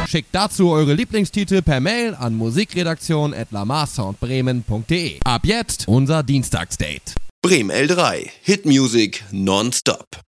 Schickt dazu eure Lieblingstitel per Mail an musikredaktion@lamarsoundbremen.de. Ab jetzt unser Dienstagsdate. Bremen L3. Hit Music nonstop.